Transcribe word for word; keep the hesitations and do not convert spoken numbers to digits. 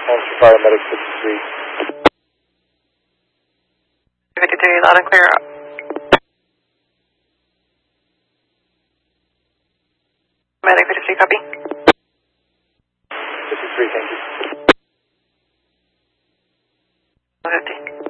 Officer Paramedic fifty-three. fifty-three, loud and clear. Medic fifty-three, copy. fifty-three, thank you. fifty.